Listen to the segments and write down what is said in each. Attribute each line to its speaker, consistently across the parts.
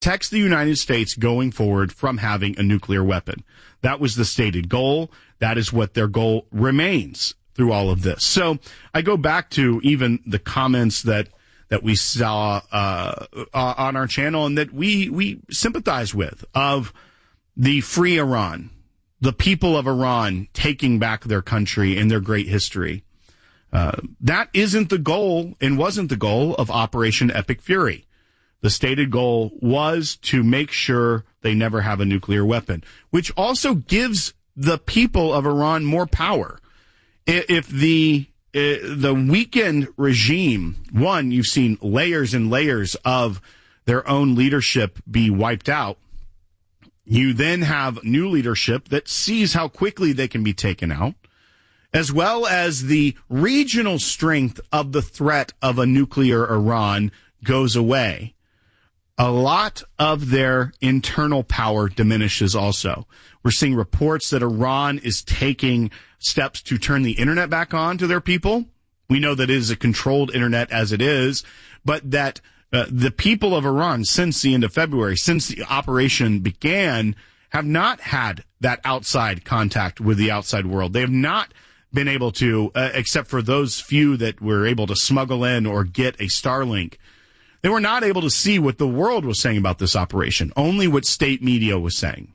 Speaker 1: protects the United States going forward from having a nuclear weapon. That was the stated goal. That is what their goal remains through all of this. So I go back to even the comments that we saw on our channel and that we sympathize with, of the free Iran, the people of Iran taking back their country and their great history. That isn't the goal and wasn't the goal of Operation Epic Fury. The stated goal was to make sure they never have a nuclear weapon, which also gives the people of Iran more power. If the weakened regime, one, you've seen layers and layers of their own leadership be wiped out. You then have new leadership that sees how quickly they can be taken out, as well as the regional strength of the threat of a nuclear Iran goes away. A lot of their internal power diminishes also. We're seeing reports that Iran is taking steps to turn the internet back on to their people. We know that it is a controlled internet as it is, but that the people of Iran, since the end of February, since the operation began, have not had that outside contact with the outside world. They have not been able to, except for those few that were able to smuggle in or get a Starlink. They were not able to see what the world was saying about this operation, only what state media was saying.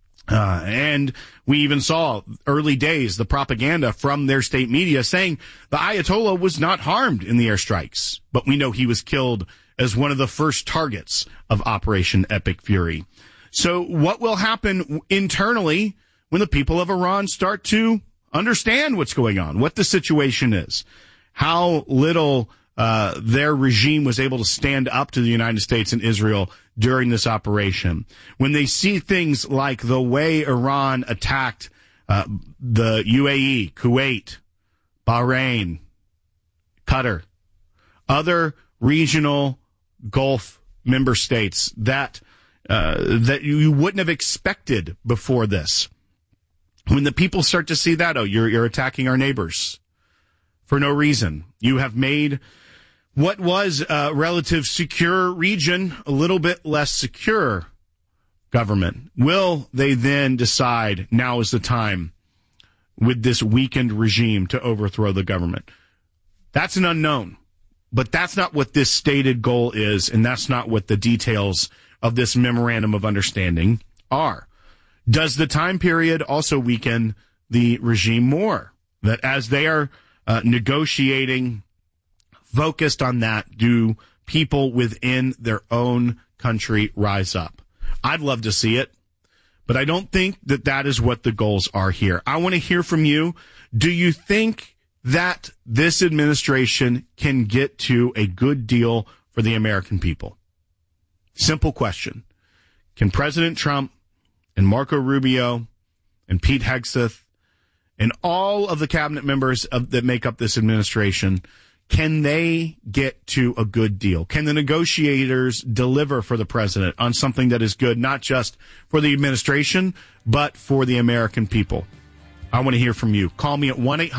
Speaker 1: And we even saw early days the propaganda from their state media saying the Ayatollah was not harmed in the airstrikes, but we know he was killed as one of the first targets of Operation Epic Fury. So what will happen internally when the people of Iran start to understand what's going on, what the situation is, how little their regime was able to stand up to the United States and Israel during this operation? When they see things like the way Iran attacked the UAE, Kuwait, Bahrain, Qatar, other regional Gulf member states that you wouldn't have expected before this. When the people start to see that, oh, you're attacking our neighbors for no reason. You have made what was a relative secure region a little bit less secure government. Will they then decide now is the time with this weakened regime to overthrow the government? That's an unknown. But that's not what this stated goal is, and that's not what the details of this memorandum of understanding are. Does the time period also weaken the regime more? That as they are negotiating, focused on that, do people within their own country rise up? I'd love to see it, but I don't think that that is what the goals are here. I want to hear from you. Do you think that this administration can get to a good deal for the American people? Simple question. Can President Trump and Marco Rubio and Pete Hegseth and all of the cabinet members that make up this administration, can they get to a good deal? Can the negotiators deliver for the president on something that is good, not just for the administration, but for the American people? I want to hear from you. Call me at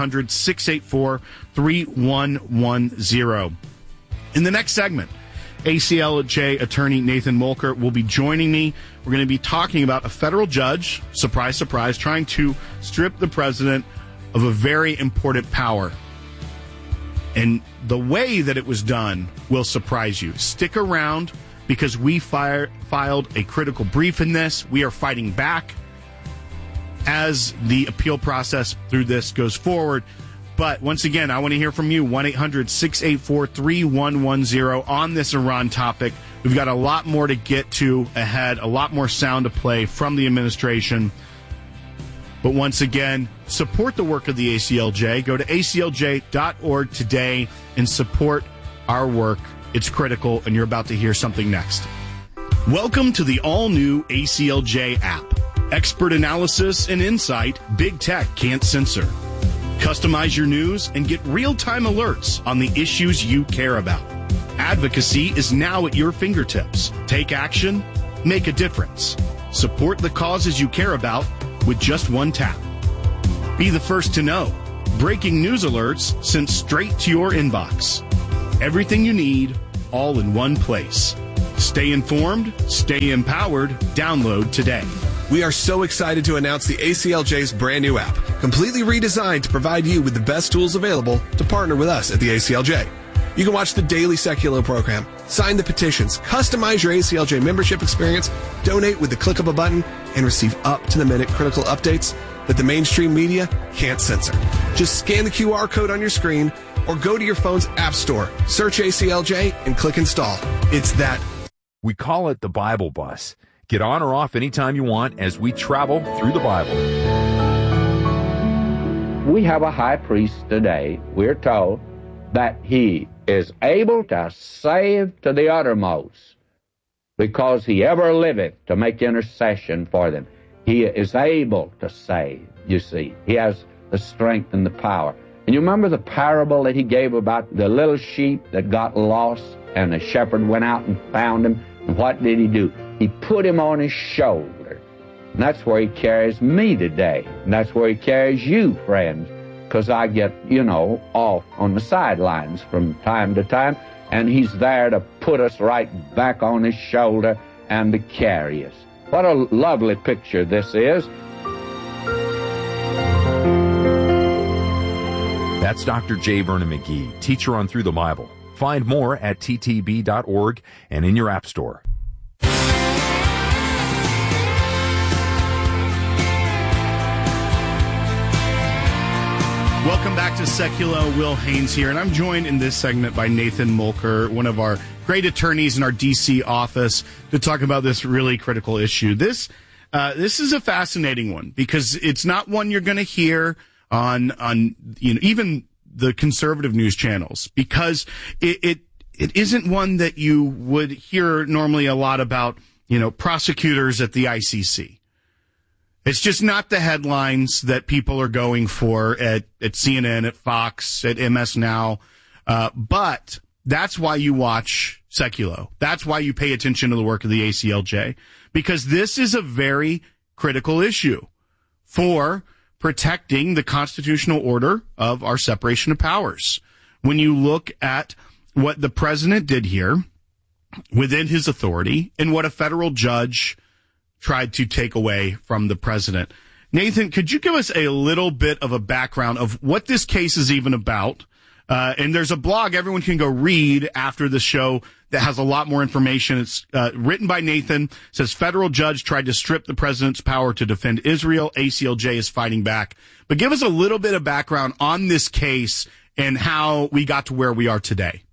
Speaker 1: 1-800-684-3110. In the next segment, ACLJ attorney Nathan Molker will be joining me. We're going to be talking about a federal judge, surprise, surprise, trying to strip the president of a very important power. And the way that it was done will surprise you. Stick around because we filed a critical brief in this. We are fighting back as the appeal process through this goes forward. But once again, I want to hear from you. 1-800-684-3110 on this Iran topic. We've got a lot more to get to ahead, a lot more sound to play from the administration. But once again, support the work of the ACLJ. Go to aclj.org today and support our work. It's critical, and you're about to hear something next. Welcome to the all-new ACLJ app. Expert analysis and insight big tech can't censor. Customize your news and get real-time alerts on the issues you care about. Advocacy is now at your fingertips. Take action, make a difference. Support the causes you care about with just one tap. Be the first to know. Breaking news alerts sent straight to your inbox. Everything you need, all in one place. Stay informed, stay empowered. Download today.
Speaker 2: We are so excited to announce the ACLJ's brand new app, completely redesigned to provide you with the best tools available to partner with us at the ACLJ. You can watch the daily Seculo program, sign the petitions, customize your ACLJ membership experience, donate with the click of a button, and receive up-to-the-minute critical updates that the mainstream media can't censor. Just scan the QR code on your screen or go to your phone's app store, search ACLJ, and click install. It's that.
Speaker 3: We call it the Bible Bus. Get on or off anytime you want as we travel through the Bible.
Speaker 4: We have a high priest today, we're told, that he is able to save to the uttermost, because he ever liveth to make intercession for them. He is able to save, you see. He has the strength and the power. And you remember the parable that he gave about the little sheep that got lost, and the shepherd went out and found him, and what did he do? He put him on his shoulder. And that's where he carries me today. And that's where he carries you, friends, because I get, off on the sidelines from time to time, and he's there to put us right back on his shoulder and to carry us. What a lovely picture this is.
Speaker 3: That's Dr. J. Vernon McGee, teacher on Through the Bible. Find more at ttb.org and in your app store.
Speaker 1: Welcome back to Seculo. Will Haynes here, and I'm joined in this segment by Nathan Mulker, one of our great attorneys in our D.C. office, to talk about this really critical issue. This is a fascinating one because it's not one you're going to hear on even the conservative news channels, because it isn't one that you would hear normally a lot about, prosecutors at the ICC. It's just not the headlines that people are going for at CNN, at Fox, at MS Now. But that's why you watch Seculo. That's why you pay attention to the work of the ACLJ, because this is a very critical issue for protecting the constitutional order of our separation of powers. When you look at what the president did here within his authority and what a federal judge tried to take away from the president. Nathan, could you give us a little bit of a background of what this case is even about? And there's a blog everyone can go read after the show that has a lot more information. It's written by Nathan. It says federal judge tried to strip the president's power to defend Israel. ACLJ is fighting back. But give us a little bit of background on this case and how we got to where we are today.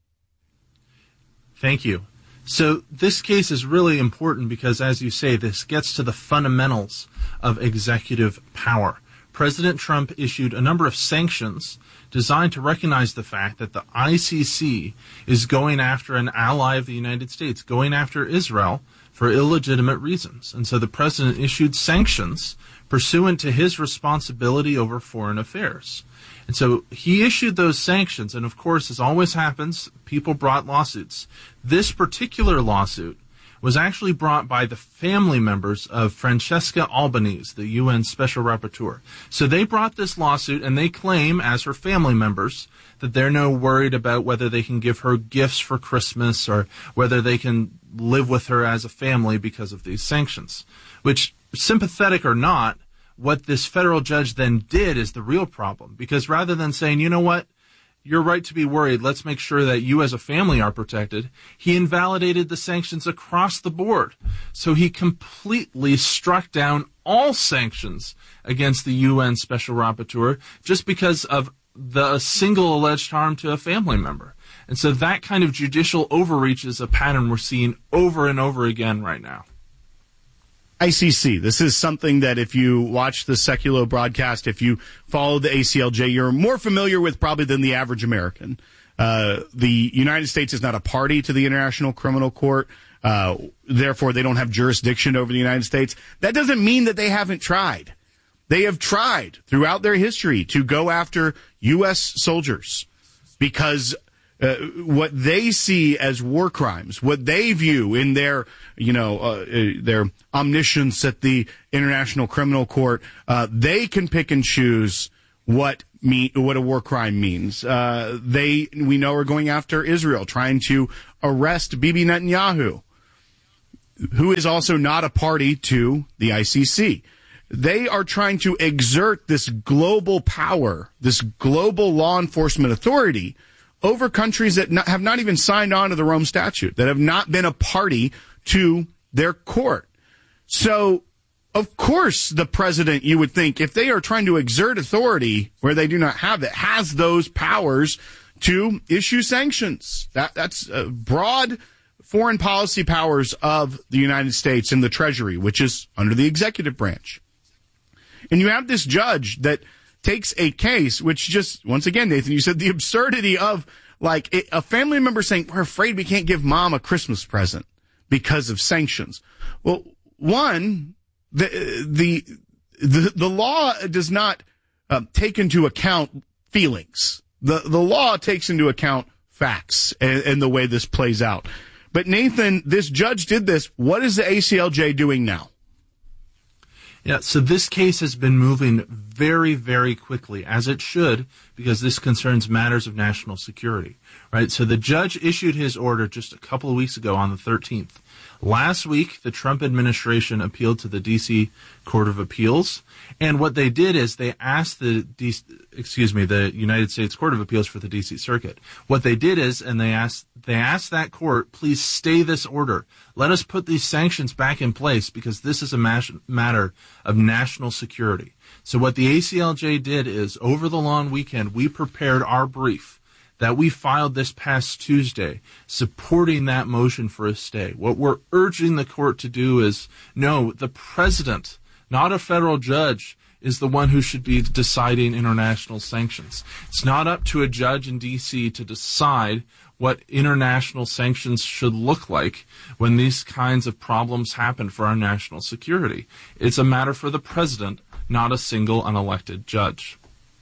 Speaker 5: Thank you. So this case is really important because, as you say, this gets to the fundamentals of executive power. President Trump issued a number of sanctions designed to recognize the fact that the ICC is going after an ally of the United States, going after Israel for illegitimate reasons. And so the president issued sanctions pursuant to his responsibility over foreign affairs. And so he issued those sanctions, and of course, as always happens, people brought lawsuits. This particular lawsuit was actually brought by the family members of Francesca Albanese, the UN Special Rapporteur. So they brought this lawsuit, and they claim, as her family members, that they're no worried about whether they can give her gifts for Christmas or whether they can live with her as a family because of these sanctions. Which, sympathetic or not, what this federal judge then did is the real problem. Because rather than saying, you know what, you're right to be worried, let's make sure that you as a family are protected, he invalidated the sanctions across the board. So he completely struck down all sanctions against the UN Special Rapporteur just because of the single alleged harm to a family member. And so that kind of judicial overreach is a pattern we're seeing over and over again right now.
Speaker 1: ICC. This is something that if you watch the Seculo broadcast, if you follow the ACLJ, you're more familiar with probably than the average American. The United States is not a party to the International Criminal Court. Therefore, they don't have jurisdiction over the United States. That doesn't mean that they haven't tried. They have tried throughout their history to go after U.S. soldiers because what they see as war crimes, what they view in their, their omniscience at the International Criminal Court, they can pick and choose what a war crime means. We know are going after Israel, trying to arrest Bibi Netanyahu, who is also not a party to the ICC. They are trying to exert this global power, this global law enforcement authority over countries that have not even signed on to the Rome Statute, that have not been a party to their court. So, of course, the president, you would think, if they are trying to exert authority where they do not have it, has those powers to issue sanctions. That's broad foreign policy powers of the United States and the Treasury, which is under the executive branch. And you have this judge that takes a case, which just, once again, Nathan, you said the absurdity of, like, a family member saying, we're afraid we can't give mom a Christmas present because of sanctions. Well, one, the law does not take into account feelings. The law takes into account facts and the way this plays out. But Nathan, this judge did this. What is the ACLJ doing now?
Speaker 5: Yeah, so this case has been moving very, very quickly, as it should, because this concerns matters of national security, right? So the judge issued his order just a couple of weeks ago on the 13th. Last week, the Trump administration appealed to the D.C. Court of Appeals, and what they did is they asked the United States Court of Appeals for the D.C. Circuit. What they did is, and they asked that court, please stay this order. Let us put these sanctions back in place because this is a matter of national security. So what the ACLJ did is, over the long weekend, we prepared our brief that we filed this past Tuesday, supporting that motion for a stay. What we're urging the court to do is, no, the president, not a federal judge, is the one who should be deciding international sanctions. It's not up to a judge in D.C. to decide what international sanctions should look like when these kinds of problems happen for our national security. It's a matter for the president, not a single unelected judge.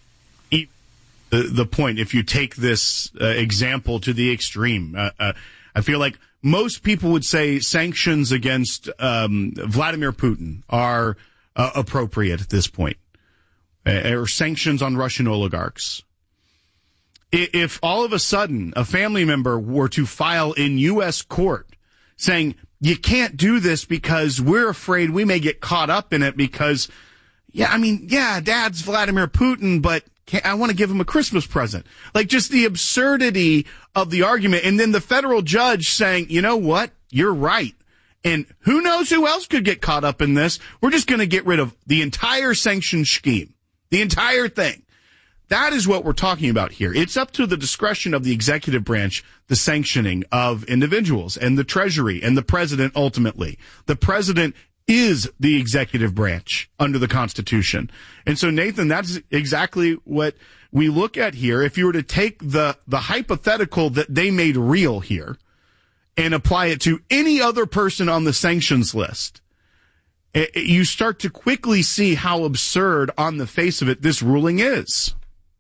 Speaker 1: The point, if you take this example to the extreme, I feel like most people would say sanctions against Vladimir Putin are appropriate at this point, or sanctions on Russian oligarchs. If all of a sudden a family member were to file in U.S. court saying, you can't do this because we're afraid we may get caught up in it because, dad's Vladimir Putin, but I want to give him a Christmas present. Like, just the absurdity of the argument. And then the federal judge saying, you know what? You're right. And who knows who else could get caught up in this? We're just going to get rid of the entire sanction scheme, the entire thing. That is what we're talking about here. It's up to the discretion of the executive branch, the sanctioning of individuals and the Treasury and the president ultimately. The president is the executive branch under the Constitution. And so, Nathan, that's exactly what we look at here. If you were to take the hypothetical that they made real here and apply it to any other person on the sanctions list, you start to quickly see how absurd on the face of it this ruling is.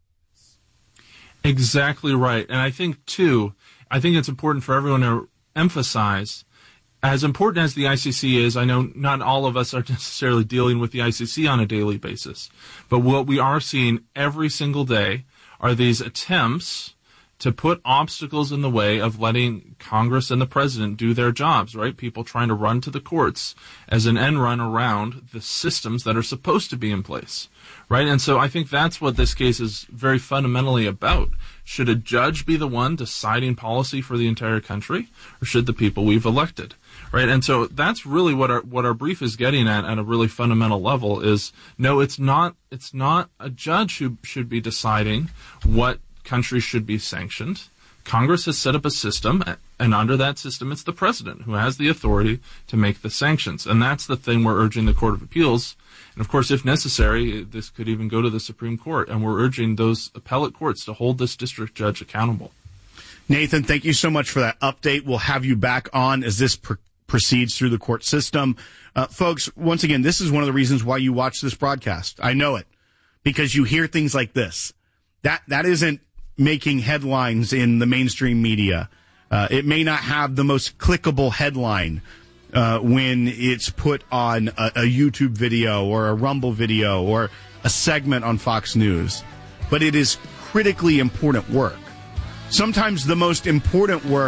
Speaker 5: Exactly right. And I think it's important for everyone to emphasize, as important as the ICC is, I know not all of us are necessarily dealing with the ICC on a daily basis, but what we are seeing every single day are these attempts to put obstacles in the way of letting Congress and the president do their jobs, right? People trying to run to the courts as an end run around the systems that are supposed to be in place, right? And so I think that's what this case is very fundamentally about. Should a judge be the one deciding policy for the entire country, or should the people we've elected? Right, and so that's really what our brief is getting at a really fundamental level is, no, it's not a judge who should be deciding what countries should be sanctioned. Congress has set up a system, and under that system, it's the president who has the authority to make the sanctions. And that's the thing we're urging the Court of Appeals. And of course, if necessary, this could even go to the Supreme Court. And we're urging those appellate courts to hold this district judge accountable.
Speaker 1: Nathan, thank you so much for that update. We'll have you back on as this proceeds through the court system. Folks, once again, this is one of the reasons why you watch this broadcast. I know it, because you hear things like this. That isn't making headlines in the mainstream media. It may not have the most clickable headline when it's put on a YouTube video or a Rumble video or a segment on Fox News, but it is critically important work. Sometimes the most important work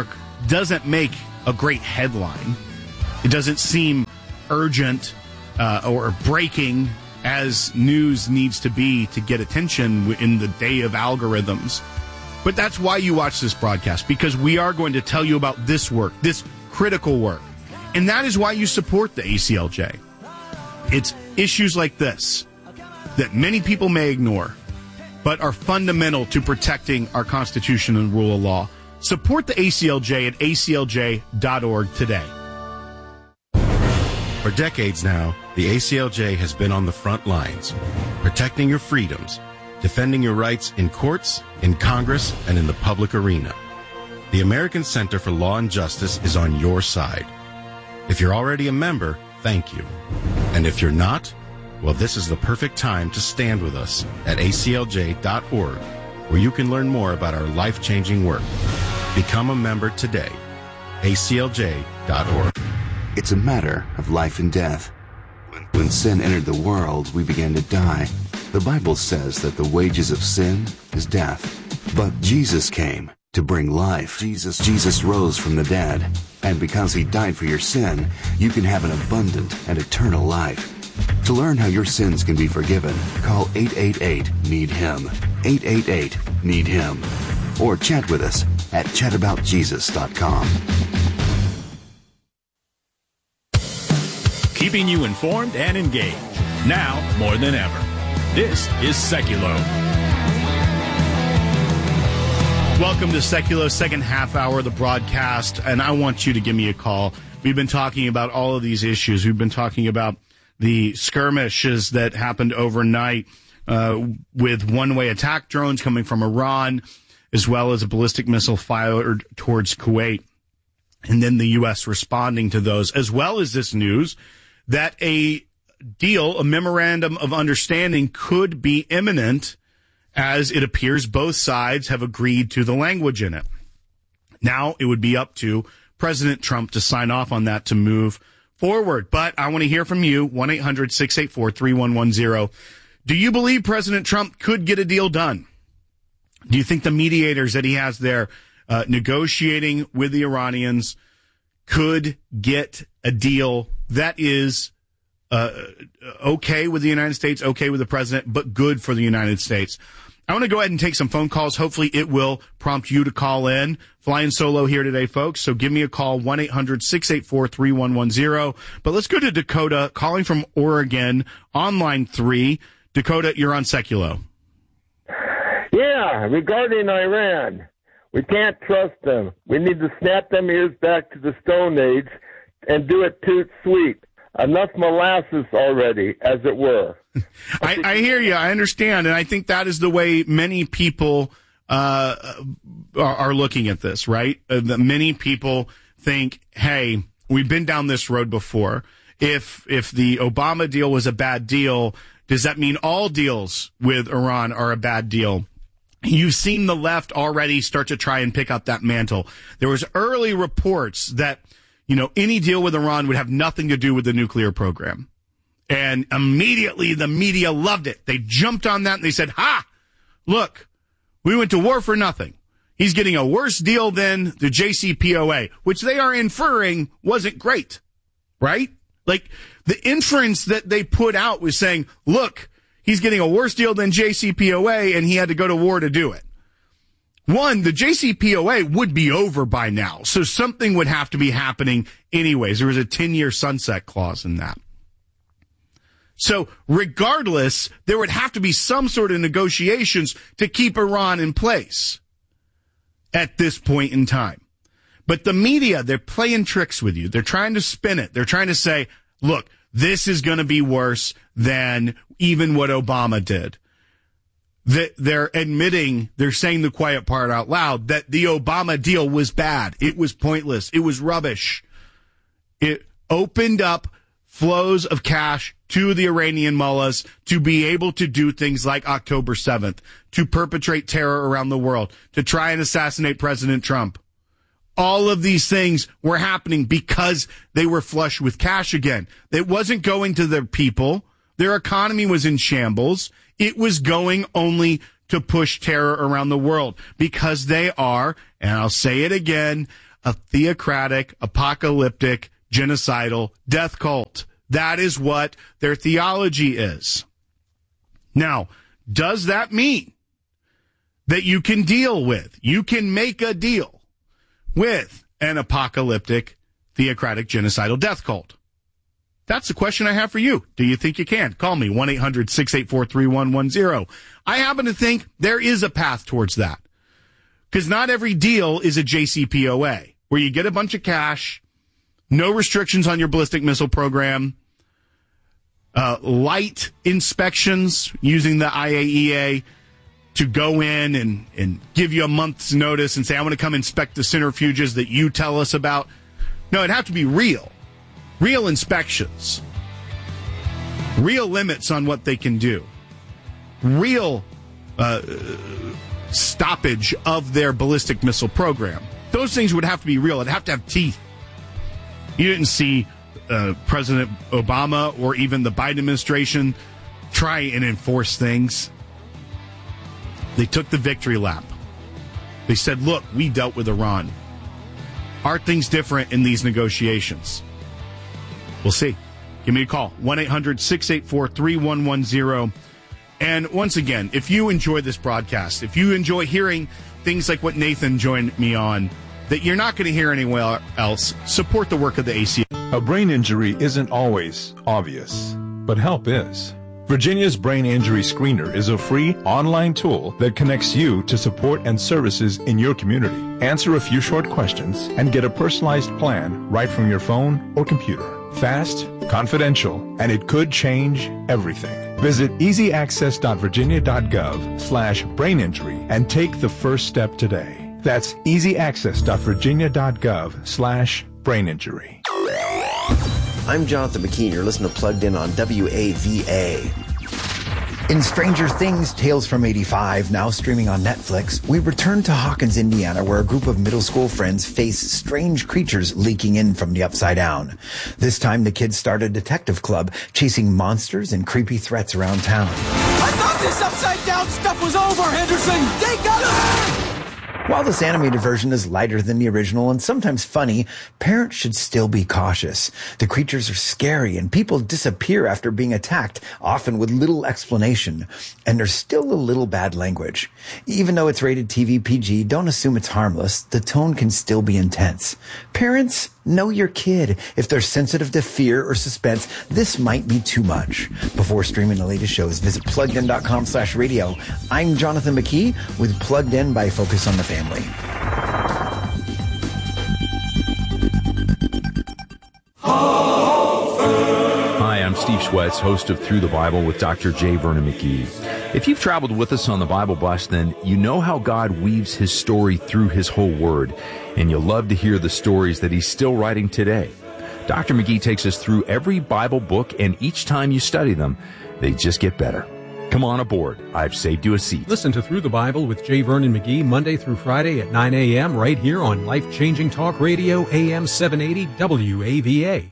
Speaker 1: doesn't make a great headline. It doesn't seem urgent or breaking as news needs to be to get attention in the day of algorithms. But that's why you watch this broadcast, because we are going to tell you about this work, this critical work. And that is why you support the ACLJ. It's issues like this that many people may ignore, but are fundamental to protecting our Constitution and rule of law. Support the ACLJ at aclj.org today.
Speaker 6: For decades now, the ACLJ has been on the front lines, protecting your freedoms, defending your rights in courts, in Congress, and in the public arena. The American Center for Law and Justice is on your side. If you're already a member, thank you. And if you're not, well, this is the perfect time to stand with us at aclj.org, where you can learn more about our life-changing work. Become a member today. aclj.org.
Speaker 7: It's a matter of life and death. When sin entered the world, we began to die. The Bible says that the wages of sin is death. But Jesus came to bring life. Jesus rose from the dead. And because he died for your sin, you can have an abundant and eternal life. To learn how your sins can be forgiven, call 888-NEED-HIM. 888-NEED-HIM. Or chat with us at chataboutjesus.com.
Speaker 8: Keeping you informed and engaged, now more than ever. This is Seculo.
Speaker 1: Welcome to Seculo, second half hour of the broadcast, and I want you to give me a call. We've been talking about all of these issues. We've been talking about the skirmishes that happened overnight with one-way attack drones coming from Iran, as well as a ballistic missile fired towards Kuwait, and then the U.S. responding to those, as well as this news that a deal, a memorandum of understanding, could be imminent, as it appears both sides have agreed to the language in it. Now it would be up to President Trump to sign off on that to move forward. But I want to hear from you, 1-800-684-3110. Do you believe President Trump could get a deal done? Do you think the mediators that he has there negotiating with the Iranians could get a deal that is okay with the United States, okay with the president, but good for the United States? I want to go ahead and take some phone calls. Hopefully it will prompt you to call in. Flying solo here today, folks. So give me a call, 1-800-684-3110. But let's go to Dakota, calling from Oregon, on line 3. Dakota, you're on Seculo.
Speaker 9: Yeah, regarding Iran, we can't trust them. We need to snap them ears back to the Stone Age and do it toot sweet. Enough molasses already, as it were.
Speaker 1: I hear you. I understand. And I think that is the way many people are looking at this, right? Many people think, hey, we've been down this road before. If the Obama deal was a bad deal, does that mean all deals with Iran are a bad deal? You've seen the left already start to try and pick up that mantle. There was early reports that, any deal with Iran would have nothing to do with the nuclear program. And immediately the media loved it. They jumped on that and they said, look, we went to war for nothing. He's getting a worse deal than the JCPOA, which they are inferring wasn't great, right? Like, the inference that they put out was saying, look, he's getting a worse deal than JCPOA and he had to go to war to do it. One, the JCPOA would be over by now, so something would have to be happening anyways. There was a 10-year sunset clause in that. So regardless, there would have to be some sort of negotiations to keep Iran in place at this point in time. But the media, they're playing tricks with you. They're trying to spin it. They're trying to say, look, this is going to be worse than even what Obama did. They're admitting, they're saying the quiet part out loud, that the Obama deal was bad. It was pointless. It was rubbish. It opened up flows of cash to the Iranian mullahs to be able to do things like October 7th, to perpetrate terror around the world, to try and assassinate President Trump. All of these things were happening because they were flush with cash again. It wasn't going to their people. Their economy was in shambles. It was going only to push terror around the world because they are, and I'll say it again, a theocratic, apocalyptic, genocidal death cult. That is what their theology is. Now, does that mean that you can make a deal with an apocalyptic, theocratic, genocidal death cult? That's the question I have for you. Do you think you can? Call me, 1-800-684-3110. I happen to think there is a path towards that. Because not every deal is a JCPOA, where you get a bunch of cash, no restrictions on your ballistic missile program, light inspections using the IAEA to go in and give you a month's notice and say, I want to come inspect the centrifuges that you tell us about. No, it'd have to be real inspections, real limits on what they can do, real stoppage of their ballistic missile program. Those things would have to be real. It'd have to have teeth. You didn't see President Obama or even the Biden administration try and enforce things. They took the victory lap. They said, look, we dealt with Iran. Are things different in these negotiations? We'll see. Give me a call, 1-800-684-3110. And once again, if you enjoy this broadcast, if you enjoy hearing things like what Nathan joined me on, that you're not going to hear anywhere else, support the work of the ACL.
Speaker 10: A brain injury isn't always obvious, but help is. Virginia's Brain Injury Screener is a free online tool that connects you to support and services in your community. Answer a few short questions and get a personalized plan right from your phone or computer. Fast, confidential, and it could change everything. Visit easyaccess.virginia.gov/braininjury and take the first step today. That's easyaccess.virginia.gov/braininjury.
Speaker 11: I'm Jonathan McKean. You're listening to Plugged In on WAVA. In Stranger Things, Tales from 85, now streaming on Netflix, we return to Hawkins, Indiana, where a group of middle school friends face strange creatures leaking in from the Upside Down. This time, the kids start a detective club, chasing monsters and creepy threats around town.
Speaker 12: I thought this Upside Down stuff was over, Henderson! They got it!
Speaker 11: While this animated version is lighter than the original and sometimes funny, parents should still be cautious. The creatures are scary and people disappear after being attacked, often with little explanation. And there's still a little bad language. Even though it's rated TV PG, don't assume it's harmless. The tone can still be intense. Parents, know your kid. If they're sensitive to fear or suspense, this might be too much. Before streaming the latest shows, visit pluggedin.com/radio. I'm Jonathan McKee with Plugged In by Focus on the Family.
Speaker 3: Hi, I'm Steve Schwetz, host of Through the Bible with Dr. J. Vernon McGee. If you've traveled with us on the Bible Bus, then you know how God weaves his story through his whole word, and you'll love to hear the stories that he's still writing today. Dr. McGee takes us through every Bible book, and each time you study them, they just get better. Come on aboard. I've saved you a seat.
Speaker 13: Listen to Through the Bible with J. Vernon McGee Monday through Friday at 9 a.m. right here on Life-Changing Talk Radio AM 780 WAVA.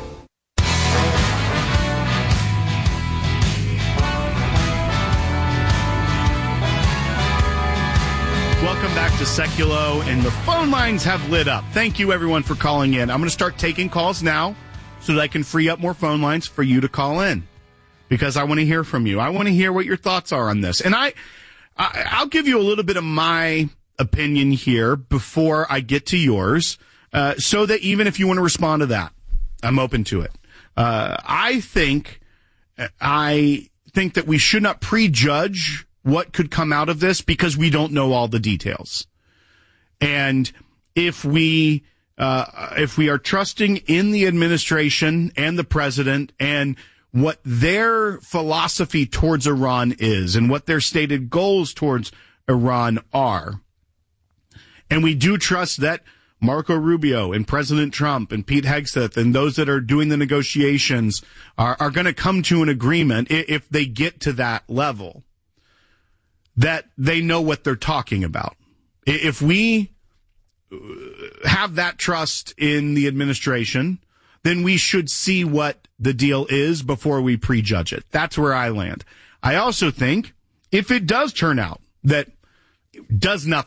Speaker 1: Welcome back to Seculo, and the phone lines have lit up. Thank you, everyone, for calling in. I'm going to start taking calls now so that I can free up more phone lines for you to call in, because I want to hear from you. I want to hear what your thoughts are on this. And I'll give you a little bit of my opinion here before I get to yours, so that even if you want to respond to that, I'm open to it. I think that we should not prejudge what could come out of this because we don't know all the details. And if we are trusting in the administration and the president and what their philosophy towards Iran is and what their stated goals towards Iran are, and we do trust that Marco Rubio and President Trump and Pete Hegseth and those that are doing the negotiations are going to come to an agreement, if they get to that level, that they know what they're talking about. If we have that trust in the administration, then we should see what the deal is before we prejudge it. That's where I land. I also think if it does turn out that it does nothing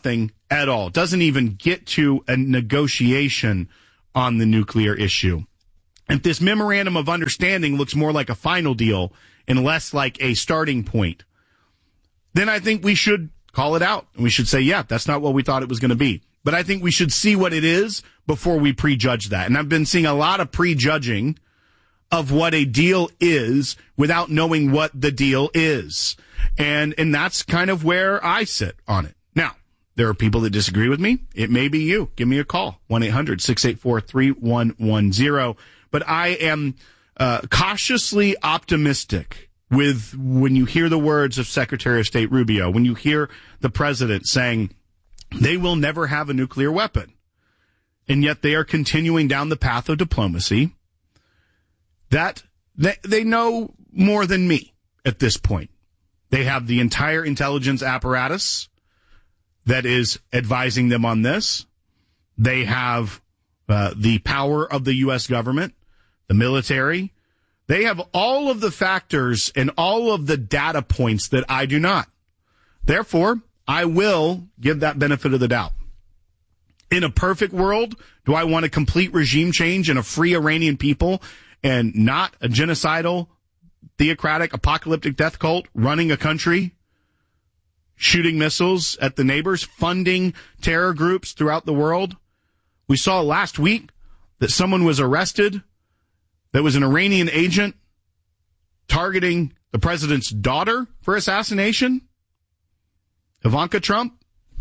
Speaker 1: at all. Doesn't even get to a negotiation on the nuclear issue. If this memorandum of understanding looks more like a final deal and less like a starting point, then I think we should call it out. And we should say, yeah, that's not what we thought it was going to be. But I think we should see what it is before we prejudge that. And I've been seeing a lot of prejudging of what a deal is without knowing what the deal is. And that's kind of where I sit on it. Now, there are people that disagree with me. It may be you. Give me a call, 1-800-684-3110. But I am cautiously optimistic with when you hear the words of Secretary of State Rubio, when you hear the president saying they will never have a nuclear weapon, and yet they are continuing down the path of diplomacy, that they know more than me at this point. They have the entire intelligence apparatus that is advising them on this. They have the power of the U.S. government, the military. They have all of the factors and all of the data points that I do not. Therefore, I will give that benefit of the doubt. In a perfect world, do I want a complete regime change and a free Iranian people and not a genocidal, theocratic, apocalyptic death cult running a country, shooting missiles at the neighbors, funding terror groups throughout the world? We saw last week that someone was arrested that was an Iranian agent targeting the president's daughter for assassination, Ivanka Trump.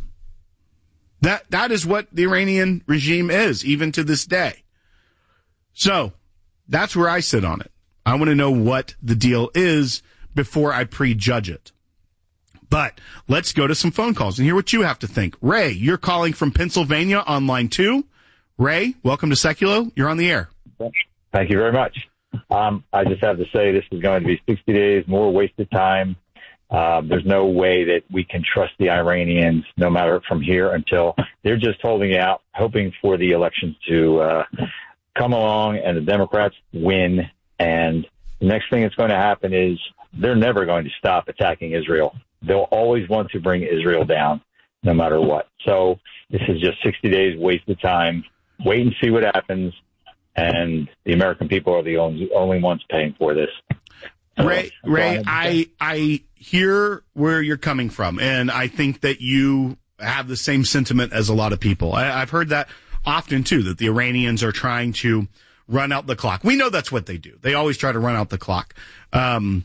Speaker 1: That is what the Iranian regime is, even to this day. So that's where I sit on it. I want to know what the deal is before I prejudge it. But let's go to some phone calls and hear what you have to think. Ray, you're calling from Pennsylvania on line 2. Ray, welcome to Seculo. You're on the air.
Speaker 14: Thank you very much. I just have to say this is going to be 60 days, more wasted time. There's no way that we can trust the Iranians, no matter from here until they're just holding out, hoping for the elections to come along and the Democrats win. And the next thing that's going to happen is they're never going to stop attacking Israel. They'll always want to bring Israel down, no matter what. So this is just 60 days wasted time. Wait and see what happens. And the American people are the only ones paying for this.
Speaker 1: Ray, I hear where you're coming from, and I think that you have the same sentiment as a lot of people. I've heard that often, too, that the Iranians are trying to run out the clock. We know that's what they do. They always try to run out the clock. The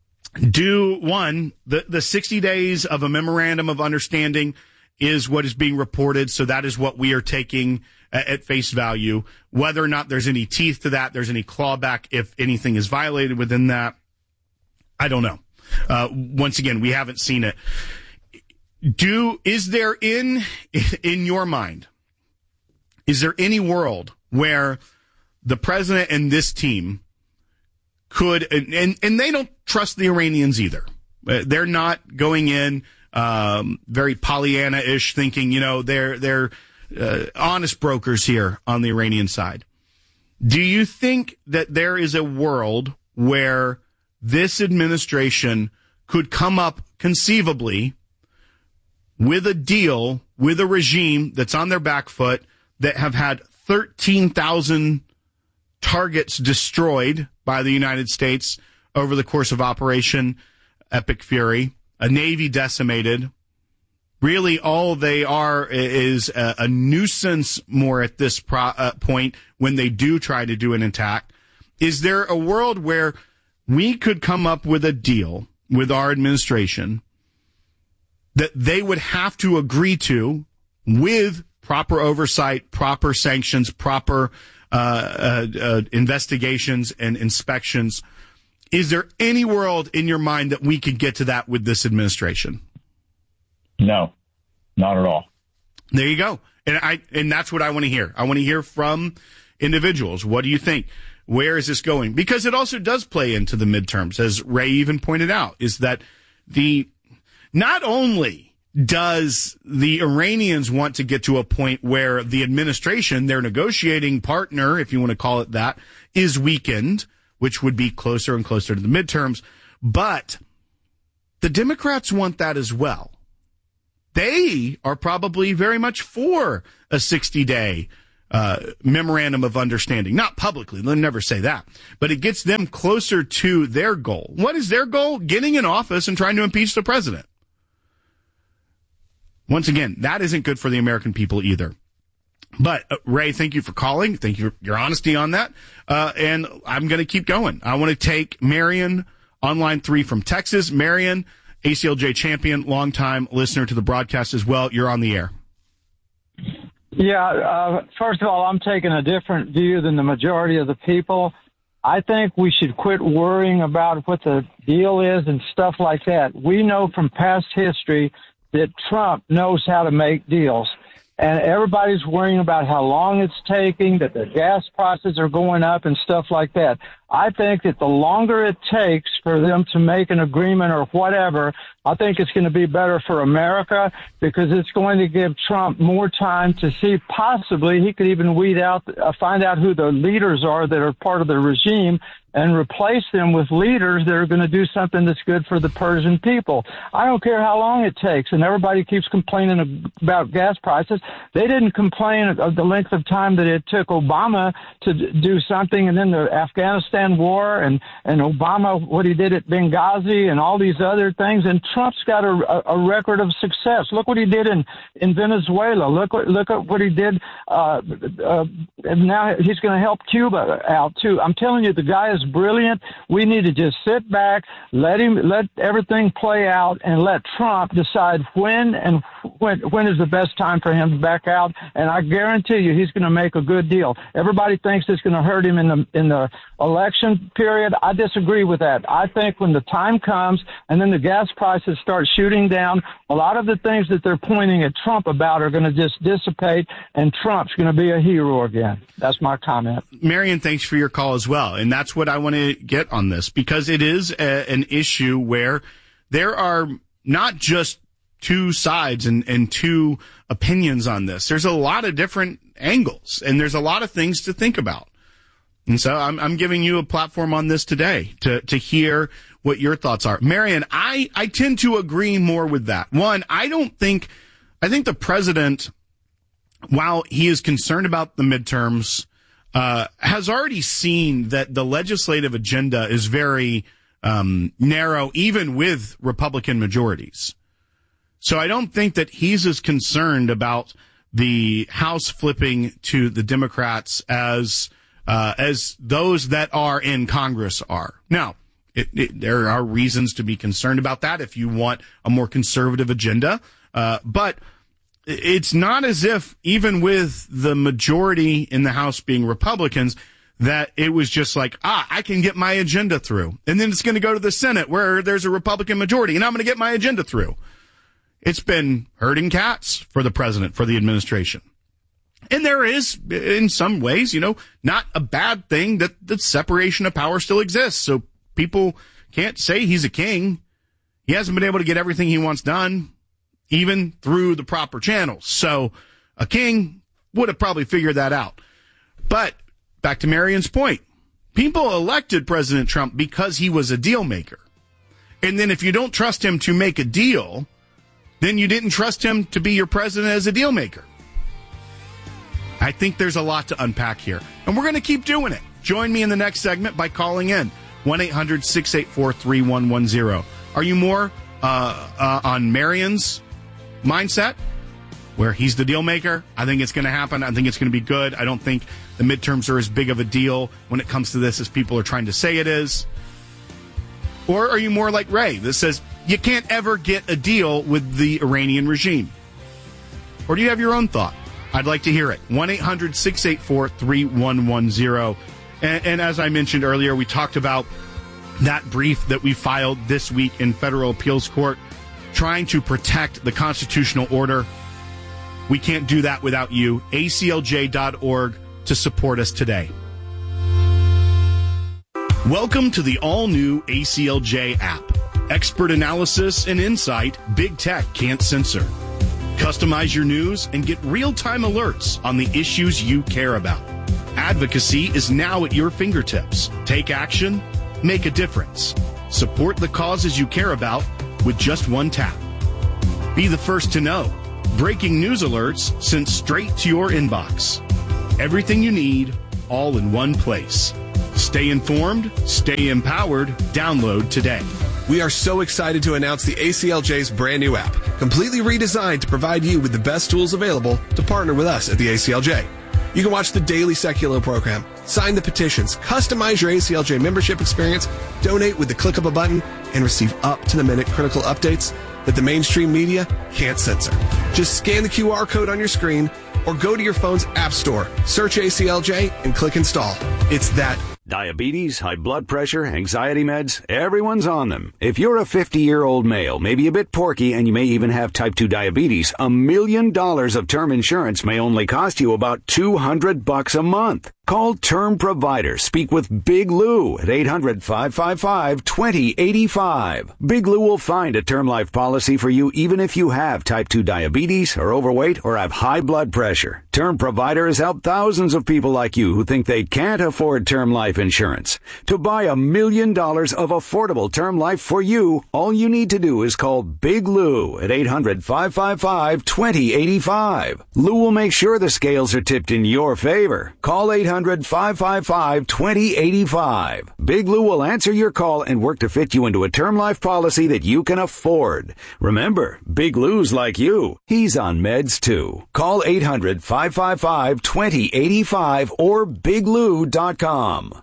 Speaker 1: 60 days of a memorandum of understanding is what is being reported, so that is what we are taking at face value. Whether or not there's any teeth to that, there's any clawback if anything is violated within that, I don't know. Once again, we haven't seen it. Is there in your mind, is there any world where the president and this team could, and they don't trust the Iranians either. They're not going in very Pollyanna-ish thinking, they're honest brokers here on the Iranian side. Do you think that there is a world where this administration could come up conceivably with a deal with a regime that's on their back foot, that have had 13,000 targets destroyed by the United States over the course of Operation Epic Fury, a Navy decimated? Really, all they are is a nuisance more at this point when they do try to do an attack. Is there a world where we could come up with a deal with our administration that they would have to agree to with proper oversight, proper sanctions, proper investigations and inspections? Is there any world in your mind that we could get to that with this administration?
Speaker 14: No, not at all.
Speaker 1: There you go. And that's what I want to hear. I want to hear from individuals. What do you think? Where is this going? Because it also does play into the midterms, as Ray even pointed out, is that not only does the Iranians want to get to a point where the administration, their negotiating partner, if you want to call it that, is weakened, which would be closer and closer to the midterms, but the Democrats want that as well. they are probably very much for a 60-day memorandum of understanding. Not publicly, they'll never say that, but it gets them closer to their goal. What is their goal? Getting in office and trying to impeach the president. Once again, that isn't good for the American people either. But Ray, thank you for calling. Thank you for your honesty on that. And I'm going to keep going. I want to take Marion on line 3 from Texas. Marion, ACLJ champion, longtime listener to the broadcast as well. You're on the air.
Speaker 15: Yeah, first of all, I'm taking a different view than the majority of the people. I think we should quit worrying about what the deal is and stuff like that. We know from past history that Trump knows how to make deals. And everybody's worrying about how long it's taking, that the gas prices are going up and stuff like that. I think that the longer it takes for them to make an agreement or whatever, I think it's going to be better for America because it's going to give Trump more time to see possibly he could even find out who the leaders are that are part of the regime and replace them with leaders that are going to do something that's good for the Persian people. I don't care how long it takes, and everybody keeps complaining about gas prices. They didn't complain of the length of time that it took Obama to do something, and then the Afghanistan war and Obama, what he did at Benghazi and all these other things. And Trump's got a record of success. Look what he did in Venezuela. Look at what he did. And now he's going to help Cuba out too. I'm telling you, the guy is brilliant. We need to just sit back, let everything play out, and let Trump decide when is the best time for him to back out. And I guarantee you, he's going to make a good deal. Everybody thinks it's going to hurt him in the election period. I disagree with that. I think when the time comes and then the gas prices start shooting down, a lot of the things that they're pointing at Trump about are going to just dissipate, and Trump's going to be a hero again. That's my comment.
Speaker 1: Marion, thanks for your call as well. And that's what I want to get on this, because it is an issue where there are not just two sides and two opinions on this. There's a lot of different angles, and there's a lot of things to think about. And so I'm giving you a platform on this today to hear what your thoughts are. Marion, I tend to agree more with that. One, I think the president, while he is concerned about the midterms, has already seen that the legislative agenda is very narrow, even with Republican majorities. So I don't think that he's as concerned about the House flipping to the Democrats as those that are in Congress are. Now, there are reasons to be concerned about that if you want a more conservative agenda, but it's not as if, even with the majority in the House being Republicans, that it was just like, I can get my agenda through. And then it's going to go to the Senate where there's a Republican majority, and I'm going to get my agenda through. It's been herding cats for the president, for the administration. And there is, in some ways, not a bad thing that the separation of power still exists. So people can't say he's a king. He hasn't been able to get everything he wants done, even through the proper channels. So a king would have probably figured that out. But back to Marion's point, people elected President Trump because he was a deal maker. And then if you don't trust him to make a deal, then you didn't trust him to be your president as a deal maker. I think there's a lot to unpack here, and we're going to keep doing it. Join me in the next segment by calling in 1-800-684-3110. Are you more on Marion's mindset, where he's the deal maker? I think it's going to happen. I think it's going to be good. I don't think the midterms are as big of a deal when it comes to this as people are trying to say it is. Or are you more like Ray that says you can't ever get a deal with the Iranian regime? Or do you have your own thought? I'd like to hear it. 1-800-684-3110. And as I mentioned earlier, we talked about that brief that we filed this week in federal appeals court trying to protect the constitutional order. We can't do that without you. ACLJ.org to support us today. Welcome to the all-new ACLJ app. Expert analysis and insight big tech can't censor. Customize your news and get real-time alerts on the issues you care about. Advocacy is now at your fingertips. Take action, make a difference. Support the causes you care about with just one tap. Be the first to know. Breaking news alerts sent straight to your inbox. Everything you need, all in one place. Stay informed, stay empowered. Download today.
Speaker 2: We are so excited to announce the ACLJ's brand new app, completely redesigned to provide you with the best tools available to partner with us at the ACLJ. You can watch the daily Seculo program, sign the petitions, customize your ACLJ membership experience, donate with the click of a button, and receive up-to-the-minute critical updates that the mainstream media can't censor. Just scan the QR code on your screen or go to your phone's app store, search ACLJ, and click install. It's that.
Speaker 16: Diabetes, high blood pressure, anxiety meds, everyone's on them. If you're a 50-year-old male, maybe a bit porky, and you may even have type 2 diabetes, $1 million of term insurance may only cost you about $200 a month. Call Term Provider. Speak with Big Lou at 800-555-2085. Big Lou will find a term life policy for you even if you have type 2 diabetes, are overweight, or have high blood pressure. Term Provider has helped thousands of people like you who think they can't afford term life insurance. To buy $1 million of affordable term life for you, all you need to do is call Big Lou at 800-555-2085. Lou will make sure the scales are tipped in your favor. Call 800-555-2085. Big Lou will answer your call and work to fit you into a term life policy that you can afford. Remember, Big Lou's like you. He's on meds too. Call 800-555-2085 or biglou.com.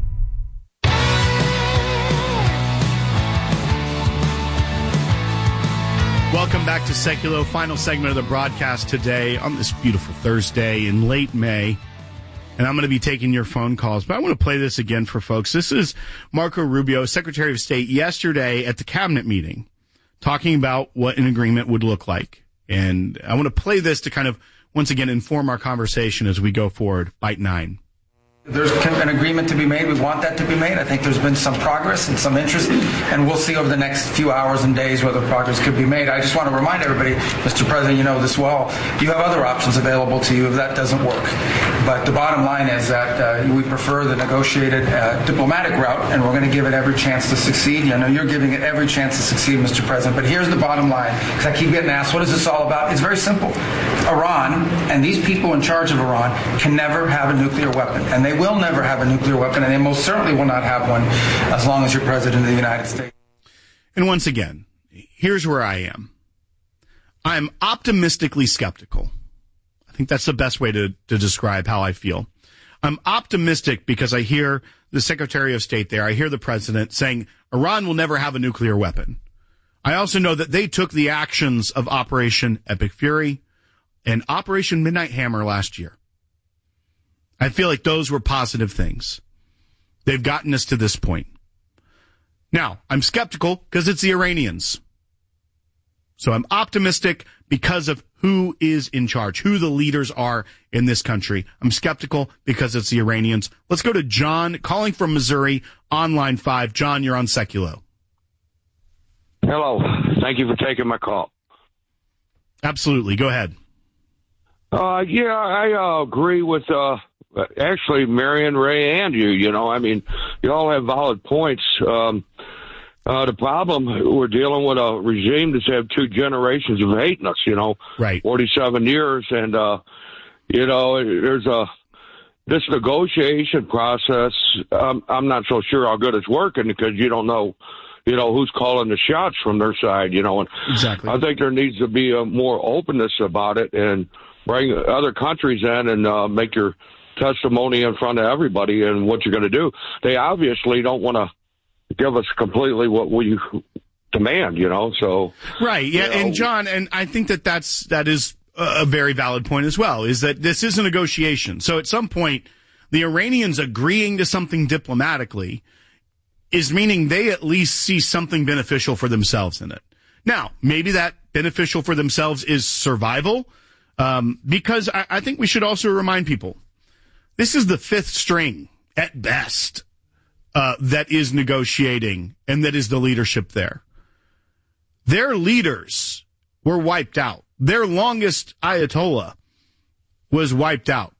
Speaker 1: Welcome back to Seculo, final segment of the broadcast today on this beautiful Thursday in late May. And I'm going to be taking your phone calls, but I want to play this again for folks. This is Marco Rubio, Secretary of State, yesterday at the cabinet meeting, talking about what an agreement would look like. And I want to play this to kind of, once again, inform our conversation as we go forward. Bite 9.
Speaker 17: There's an agreement to be made. We want that to be made. I think there's been some progress and some interest, and we'll see over the next few hours and days whether progress could be made. I just want to remind everybody, Mr. President, you know this well, you have other options available to you if that doesn't work. But the bottom line is that we prefer the negotiated diplomatic route, and we're going to give it every chance to succeed. I know you're giving it every chance to succeed, Mr. President, but here's the bottom line, because I keep getting asked, what is this all about? It's very simple. Iran and these people in charge of Iran can never have a nuclear weapon, and they will never have a nuclear weapon, and they most certainly will not have one as long as you're President of the United States.
Speaker 1: And once again, here's where I am. I'm optimistically skeptical. I think that's the best way to describe how I feel. I'm optimistic because I hear the Secretary of State there. I hear the President saying Iran will never have a nuclear weapon. I also know that they took the actions of Operation Epic Fury and Operation Midnight Hammer last year. I feel like those were positive things. They've gotten us to this point. Now, I'm skeptical because it's the Iranians. So I'm optimistic because of who is in charge, who the leaders are in this country. I'm skeptical because it's the Iranians. Let's go to John, calling from Missouri, on line 5. John, you're on Seculo.
Speaker 18: Hello. Thank you for taking my call.
Speaker 1: Absolutely. Go ahead.
Speaker 18: Yeah, I agree with actually Marion, Ray, and you. You know, I mean, you all have valid points. The problem, we're dealing with a regime that's had 2 generations of hating us, you know,
Speaker 1: right.
Speaker 18: 47 years. And, you know, there's this negotiation process. I'm not so sure how good it's working because you don't know, you know, who's calling the shots from their side, you know. And
Speaker 1: exactly.
Speaker 18: I think there needs to be more openness about it and bring other countries in and make your testimony in front of everybody and what you're going to do. They obviously don't want to give us completely what we demand, you know, so.
Speaker 1: Right, yeah,
Speaker 18: you know.
Speaker 1: and John, and I think that is a very valid point as well, is that this is a negotiation. So at some point, the Iranians agreeing to something diplomatically is meaning they at least see something beneficial for themselves in it. Now, maybe that beneficial for themselves is survival, because I think we should also remind people, this is the 5th string, at best, that is negotiating, and that is the leadership there. Their leaders were wiped out. Their longest Ayatollah was wiped out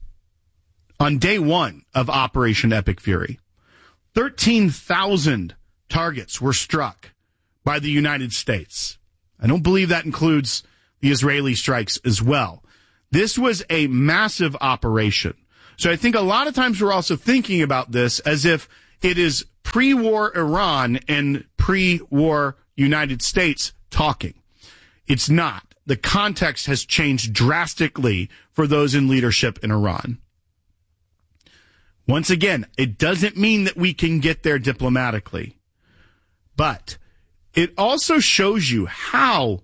Speaker 1: on day 1 of Operation Epic Fury. 13,000 targets were struck by the United States. I don't believe that includes the Israeli strikes as well. This was a massive operation. So I think a lot of times we're also thinking about this as if it is pre-war Iran and pre-war United States talking. It's not. The context has changed drastically for those in leadership in Iran. Once again, it doesn't mean that we can get there diplomatically, but it also shows you how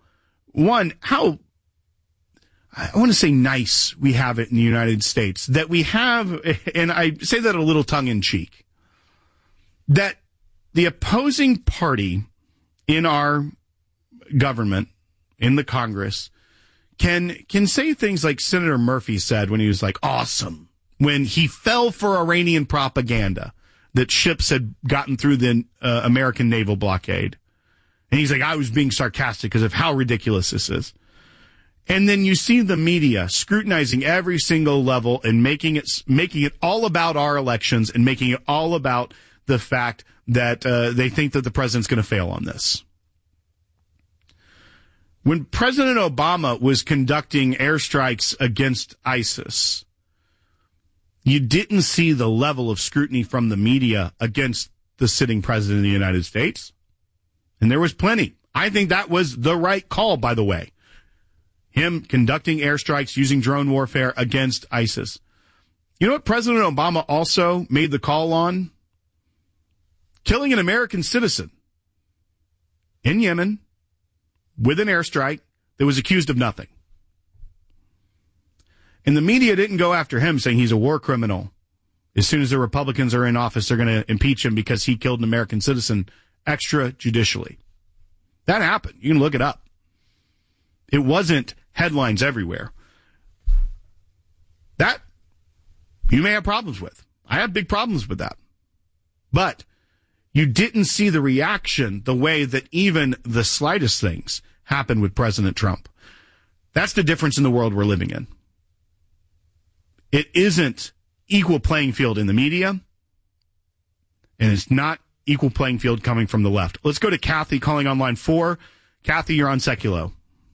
Speaker 1: I want to say nice we have it in the United States, that we have, and I say that a little tongue-in-cheek, that the opposing party in our government, in the Congress, can say things like Senator Murphy said when he was like, awesome, when he fell for Iranian propaganda that ships had gotten through the American naval blockade. And he's like, I was being sarcastic because of how ridiculous this is. And then you see the media scrutinizing every single level and making it all about our elections and making it all about the fact that they think that the president's going to fail on this. When President Obama was conducting airstrikes against ISIS, you didn't see the level of scrutiny from the media against the sitting president of the United States. And there was plenty. I think that was the right call, by the way. Him conducting airstrikes using drone warfare against ISIS. You know what President Obama also made the call on? Killing an American citizen in Yemen with an airstrike that was accused of nothing. And the media didn't go after him saying he's a war criminal. As soon as the Republicans are in office, they're going to impeach him because he killed an American citizen extrajudicially. That happened. You can look it up. It wasn't headlines everywhere. That you may have problems with. I have big problems with that. But you didn't see the reaction the way that even the slightest things happened with President Trump. That's the difference in the world we're living in. It isn't equal playing field in the media, and it's not equal playing field coming from the left. Let's go to Kathy calling on line 4. Kathy, you're on Seculo.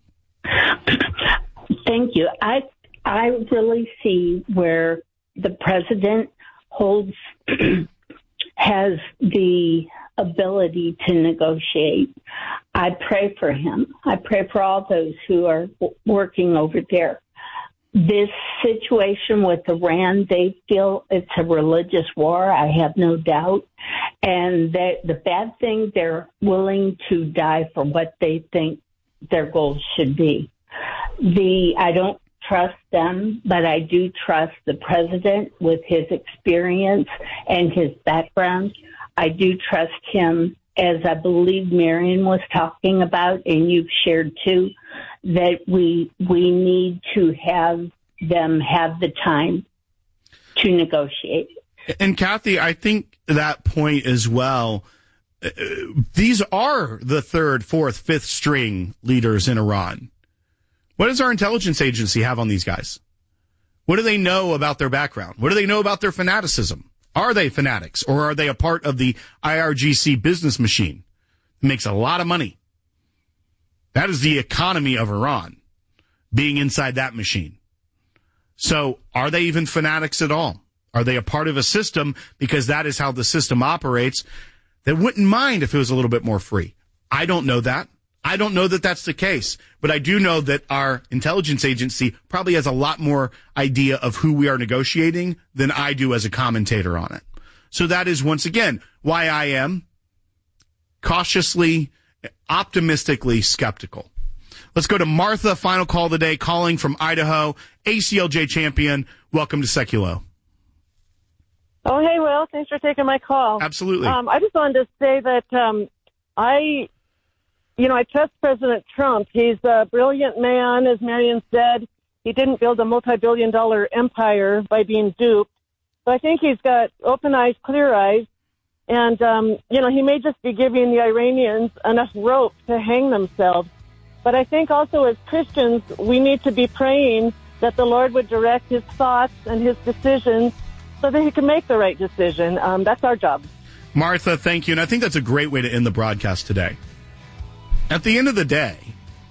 Speaker 19: Thank you. I really see where the president has the ability to negotiate. I pray for him. I pray for all those who are working over there. This situation with Iran, they feel it's a religious war. I have no doubt. And the bad thing, they're willing to die for what they think their goals should be. I don't trust them, but I do trust the president with his experience and his background. I do trust him, as I believe Marion was talking about, and you've shared too, that we need to have them have the time to negotiate.
Speaker 1: And Kathy, I think that point as well, these are the third, fourth, fifth string leaders in Iran. What does our intelligence agency have on these guys? What do they know about their background? What do they know about their fanaticism? Are they fanatics, or are they a part of the IRGC business machine? It makes a lot of money. That is the economy of Iran, being inside that machine. So are they even fanatics at all? Are they a part of a system because that is how the system operates that wouldn't mind if it was a little bit more free? I don't know that. I don't know that that's the case, but I do know that our intelligence agency probably has a lot more idea of who we are negotiating than I do as a commentator on it. So that is, once again, why I am cautiously, optimistically skeptical. Let's go to Martha, final call today, calling from Idaho, ACLJ champion. Welcome to Seculo.
Speaker 20: Oh, hey, Will. Thanks for taking my call.
Speaker 1: Absolutely.
Speaker 20: I just wanted to say that I trust President Trump. He's a brilliant man, as Marion said. He didn't build a multi-billion-dollar empire by being duped. So I think he's got open eyes, clear eyes. And, he may just be giving the Iranians enough rope to hang themselves. But I think also as Christians, we need to be praying that the Lord would direct his thoughts and his decisions so that he can make the right decision. That's our job.
Speaker 1: Martha, thank you. And I think that's a great way to end the broadcast today. At the end of the day,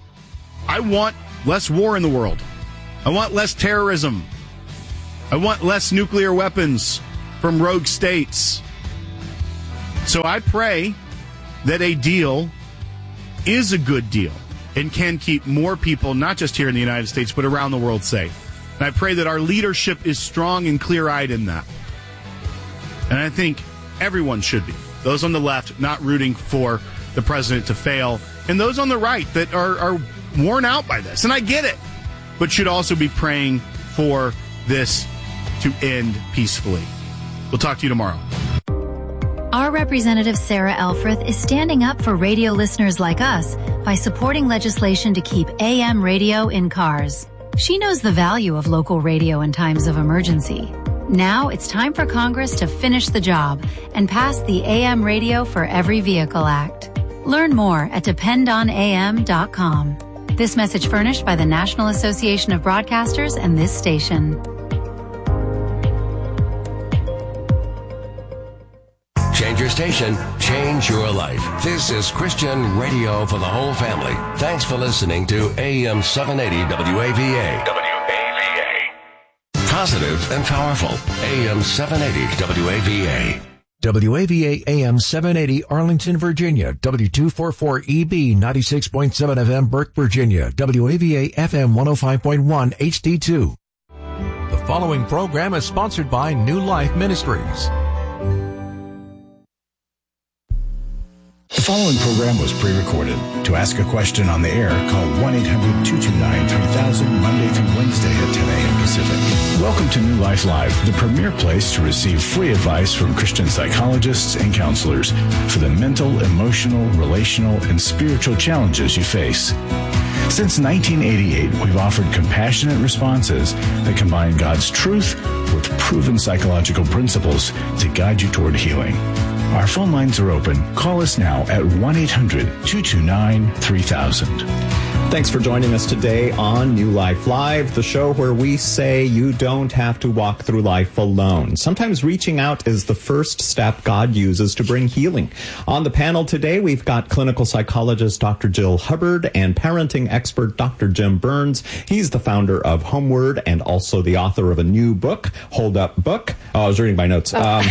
Speaker 1: I want less war in the world. I want less terrorism. I want less nuclear weapons from rogue states. So I pray that a deal is a good deal and can keep more people, not just here in the United States, but around the world safe. And I pray that our leadership is strong and clear-eyed in that. And I think everyone should be. Those on the left not rooting for the president to fail, and those on the right that are worn out by this. And I get it, but should also be praying for this to end peacefully. We'll talk to you tomorrow.
Speaker 21: Our representative Sarah Elfreth is standing up for radio listeners like us by supporting legislation to keep AM radio in cars. She knows the value of local radio in times of emergency. Now it's time for Congress to finish the job and pass the AM Radio for Every Vehicle Act. Learn more at dependonam.com. This message furnished by the National Association of Broadcasters and this station.
Speaker 22: Change your station, change your life. This is Christian radio for the whole family. Thanks for listening to AM 780 WAVA. Positive and powerful. AM 780 WAVA.
Speaker 23: WAVA AM 780 Arlington, Virginia. W244EB 96.7 FM Burke, Virginia. WAVA FM 105.1 HD2.
Speaker 24: The following program is sponsored by New Life Ministries.
Speaker 25: The following program was pre-recorded. To ask a question on the air, call 1-800-229-3000 Monday through Wednesday at 10 a.m. Pacific. Welcome to New Life Live, the premier place to receive free advice from Christian psychologists and counselors for the mental, emotional, relational, and spiritual challenges you face. Since 1988, we've offered compassionate responses that combine God's truth with proven psychological principles to guide you toward healing. Our phone lines are open. Call us now at 1-800-229-3000.
Speaker 26: Thanks for joining us today on New Life Live, the show where we say you don't have to walk through life alone. Sometimes reaching out is the first step God uses to bring healing. On the panel today, we've got clinical psychologist Dr. Jill Hubbard and parenting expert Dr. Jim Burns. He's the founder of Homeward and also the author of a new book, Hold Up Book. Oh, I was reading my notes.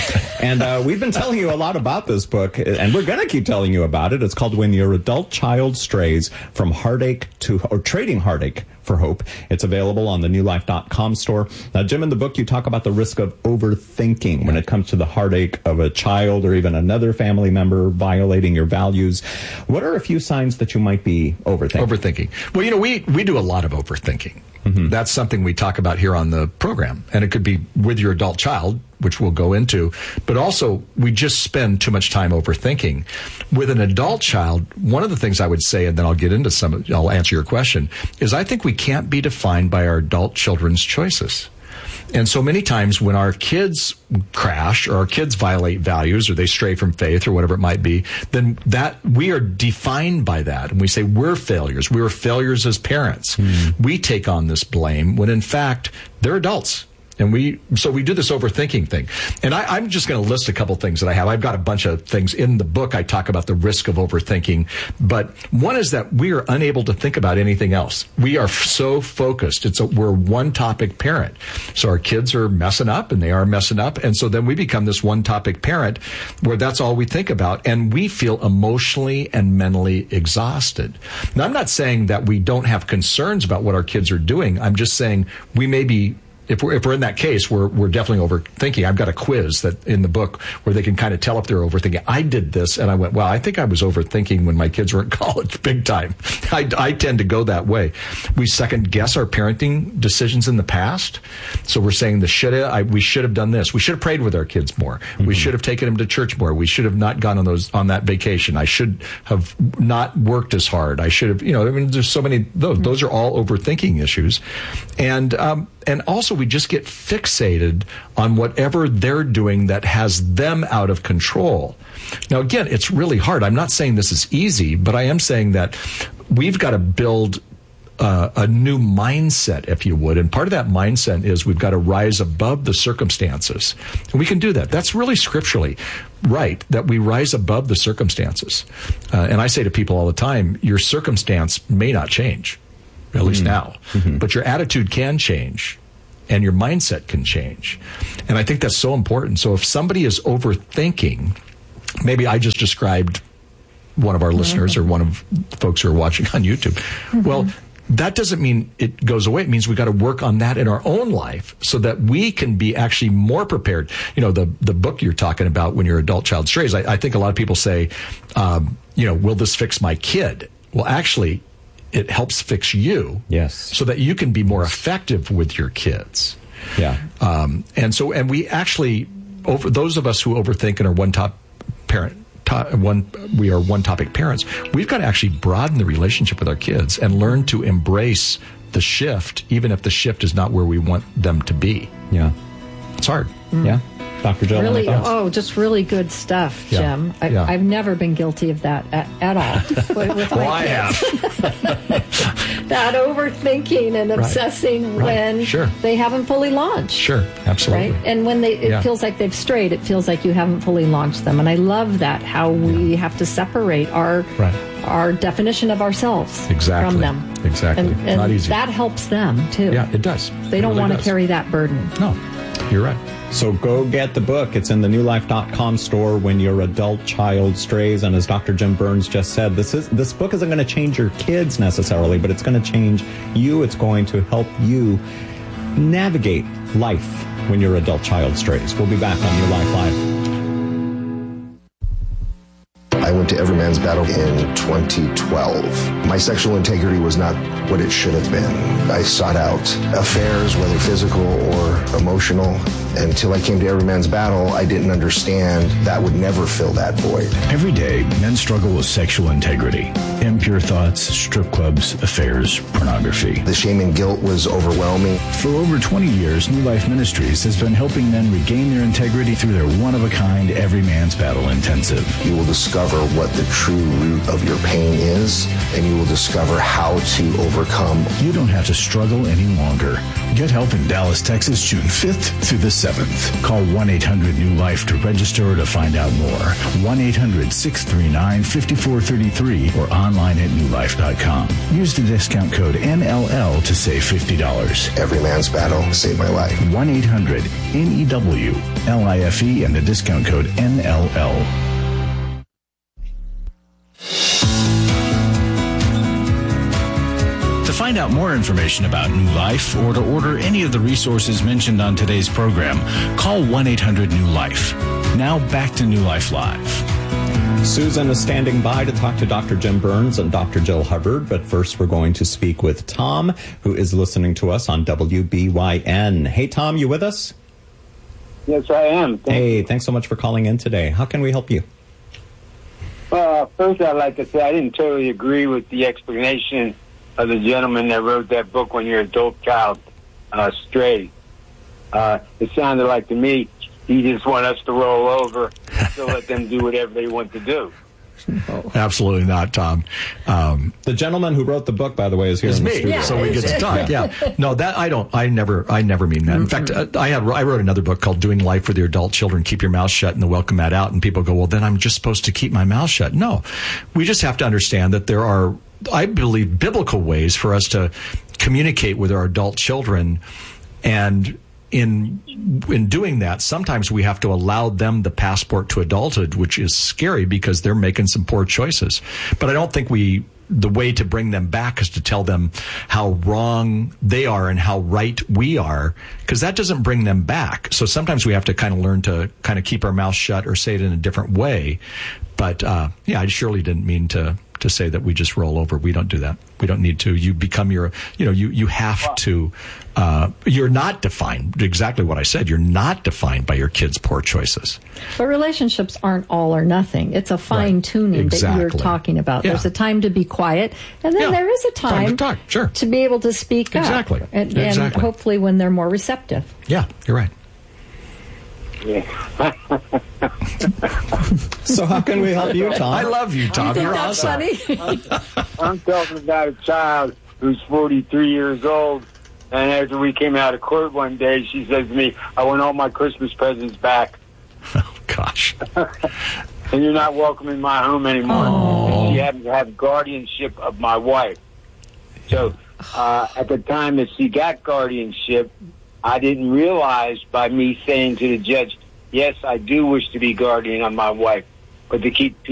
Speaker 26: And we've been telling you a lot about this book, and we're going to keep telling you about it. It's called When Your Adult Child Strays from Heartache or Trading Heartache for Hope. It's available on the newlife.com store. Now, Jim, in the book, you talk about the risk of overthinking when it comes to the heartache of a child or even another family member violating your values. What are a few signs that you might be overthinking?
Speaker 27: Overthinking. Well, we do a lot of overthinking. Mm-hmm. That's something we talk about here on the program. And it could be with your adult child, which we'll go into, but also we just spend too much time overthinking. With an adult child, one of the things I would say, and then I'll answer your question, is I think we can't be defined by our adult children's choices. And so many times when our kids crash or our kids violate values or they stray from faith or whatever it might be, then that we are defined by that. And we say we're failures. We are failures as parents. We take on this blame when in fact they're adults. And so we do this overthinking thing. And I'm just going to list a couple things that I have. I've got a bunch of things in the book. I talk about the risk of overthinking. But one is that we are unable to think about anything else. We are so focused. We're one topic parent. So our kids are messing up and they are messing up. And so then we become this one topic parent where that's all we think about. And we feel emotionally and mentally exhausted. Now, I'm not saying that we don't have concerns about what our kids are doing. I'm just saying we may be, if we're in that case, we're definitely overthinking. I've got a quiz that in the book where they can kind of tell if they're overthinking. I did this and I went, well, I think I was overthinking when my kids were in college, big time. I tend to go that way. We second guess our parenting decisions in the past. So we're saying we should have done this. We should have prayed with our kids more. Mm-hmm. We should have taken them to church more. We should have not gone on that vacation. I should have not worked as hard. I should have, there's so many, those are all overthinking issues. And also we just get fixated on whatever they're doing that has them out of control. Now, again, it's really hard. I'm not saying this is easy, but I am saying that we've got to build a new mindset, if you would. And part of that mindset is we've got to rise above the circumstances. And we can do that. That's really scripturally right, that we rise above the circumstances. And I say to people all the time, your circumstance may not change. at least now. But your attitude can change, and your mindset can change. And I think that's so important. So if somebody is overthinking, maybe I just described one of our listeners or one of the folks who are watching on YouTube. Well, that doesn't mean it goes away. It means we got to work on that in our own life so that we can be actually more prepared. You know, the book you're talking about when your adult child strays, I think a lot of people say, will this fix my kid? Well, actually, it helps fix you.
Speaker 26: Yes.
Speaker 27: So that you can be more effective with your kids.
Speaker 26: Yeah.
Speaker 27: And we actually, over those of us who overthink and are we are one-topic parents, we've got to actually broaden the relationship with our kids and learn to embrace the shift, even if the shift is not where we want them to be.
Speaker 26: Yeah.
Speaker 27: It's hard.
Speaker 26: Yeah. Dr. Jill?
Speaker 4: Really, just really good stuff, Jim. I've never been guilty of that at all with my kids. That overthinking and obsessing when they haven't fully launched.
Speaker 27: Sure, absolutely.
Speaker 4: Right? And when it feels like they've strayed, it feels like you haven't fully launched them. And I love that, how we have to separate our definition of ourselves from them.
Speaker 27: Exactly.
Speaker 4: And
Speaker 27: not easy.
Speaker 4: That helps them, too.
Speaker 27: Yeah, it does.
Speaker 4: They don't want to carry that burden.
Speaker 27: No, you're right.
Speaker 26: So go get the book. It's in the newlife.com store when your adult child strays. And as Dr. Jim Burns just said, this book isn't going to change your kids necessarily, but it's going to change you. It's going to help you navigate life when your adult child strays. We'll be back on New Life Live.
Speaker 5: I went to Every Man's Battle in 2012. My sexual integrity was not what it should have been. I sought out affairs, whether physical or emotional. Until I came to Every Man's Battle, I didn't understand that would never fill that void.
Speaker 25: Every day, men struggle with sexual integrity. Impure thoughts, strip clubs, affairs, pornography.
Speaker 5: The shame and guilt was overwhelming.
Speaker 25: For over 20 years, New Life Ministries has been helping men regain their integrity through their one-of-a-kind Every Man's Battle Intensive.
Speaker 5: You will discover what the true root of your pain is, and you will discover how to overcome.
Speaker 25: You don't have to struggle any longer. Get help in Dallas, Texas, June 5th through the 7th. Call 1-800-NEW-LIFE to register or to find out more. 1-800-639-5433 or online at newlife.com. Use the discount code NLL to save $50.
Speaker 5: Every Man's Battle saved my life.
Speaker 25: 1-800-NEW-LIFE and the discount code NLL. To find out more information about New Life or to order any of the resources mentioned on today's program, call 1-800-NEW-LIFE. Now back to New Life Live.
Speaker 26: Susan is standing by to talk to Dr. Jim Burns and Dr. Jill Hubbard, but first we're going to speak with Tom, who is listening to us on WBYN. Hey, Tom, you with us?
Speaker 6: Yes, I am.
Speaker 26: Thanks so much for calling in today. How can we help you?
Speaker 6: First, I'd like to say I didn't totally agree with the explanation of the gentleman that wrote that book when your adult child strayed. It sounded like to me he just want us to roll over to let them do whatever they want to do.
Speaker 27: No. Absolutely not, Tom.
Speaker 26: The gentleman who wrote the book, by the way, is here in the studio.
Speaker 27: So we get to talk. No, that I never mean that. In fact, I wrote another book called Doing Life with Your Adult Children, Keep Your Mouth Shut and the Welcome Mat Out. And people go, well, then I'm just supposed to keep my mouth shut. No, we just have to understand that there are, I believe, biblical ways for us to communicate with our adult children. And in doing that, sometimes we have to allow them the passport to adulthood, which is scary because they're making some poor choices. But I don't think the way to bring them back is to tell them how wrong they are and how right we are, because that doesn't bring them back. So sometimes we have to kind of learn to kind of keep our mouth shut or say it in a different way. But I surely didn't mean to say that we just roll over. We don't do that. We don't need to. You become you have to, you're not defined, exactly what I said, you're not defined by your kids' poor choices.
Speaker 4: But relationships aren't all or nothing. It's a fine-tuning that you're talking about. There's a time to be quiet, and then there is a time
Speaker 27: to talk, to
Speaker 4: be able to speak up. And hopefully when they're more receptive.
Speaker 27: Yeah, you're right.
Speaker 6: Yeah.
Speaker 26: So how can we help you, Tom?
Speaker 27: I love you, Tom. You're awesome.
Speaker 6: I'm talking about a child who's 43 years old, and after we came out of court one day, she says to me, I want all my Christmas presents back.
Speaker 27: Oh, gosh.
Speaker 6: And you're not welcome in my home anymore.
Speaker 27: Oh.
Speaker 6: And she happens to have guardianship of my wife. So at the time that she got guardianship, I didn't realize by me saying to the judge, yes, I do wish to be guardian of my wife, but to keep